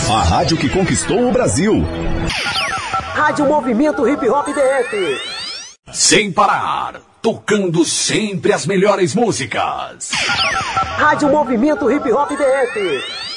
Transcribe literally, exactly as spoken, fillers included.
A rádio que conquistou o Brasil. Rádio Movimento Hip Hop D F. Sem parar, tocando sempre as melhores músicas. Rádio Movimento Hip Hop D F.